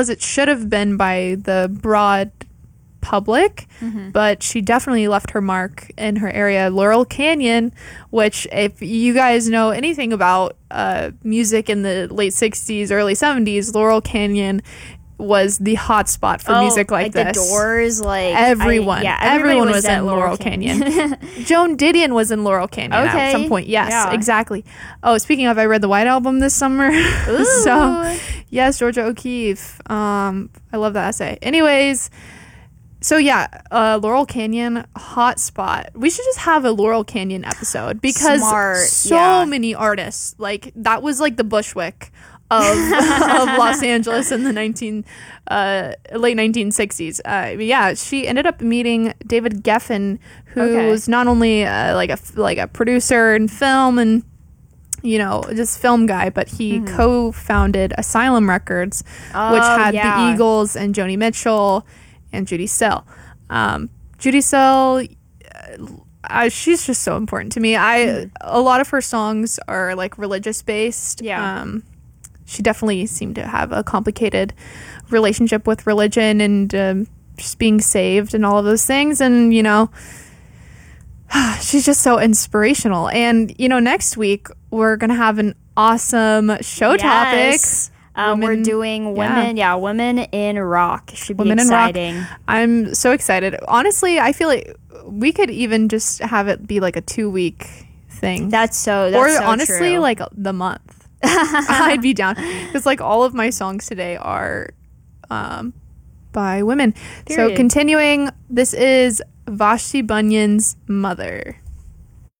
as it should have been by the broad public, but she definitely left her mark in her area. Laurel Canyon, which if you guys know anything about music in the late 60s, early 70s, Laurel Canyon was the hot spot for music like this. The Doors, everyone was in Laurel Canyon. Joan Didion was in Laurel Canyon at some point. Yes, exactly. Oh, speaking of, I read the White Album this summer. So yes, Georgia O'Keeffe. I love that essay. Anyways, so yeah, Laurel Canyon, hot spot. We should just have a Laurel Canyon episode because many artists, like that was like the Bushwick of Los Angeles in the late 1960s. She ended up meeting David Geffen, who's not only like a producer in film and just film guy, but he co-founded Asylum Records, which had the Eagles and Joni Mitchell and Judy Sell. Judy Sell, she's just so important to me. A lot of her songs are like religious based. She definitely seemed to have a complicated relationship with religion and just being saved and all of those things. And she's just so inspirational. And next week we're gonna have an awesome show topic. We're doing women in rock. Should be exciting. In rock. I'm so excited. Honestly, I feel like we could even just have it be like a 2-week thing. That's so honestly true. Like the month. I'd be down because like all of my songs today are by women. Period. So continuing, this is Vashti Bunyan's Mother.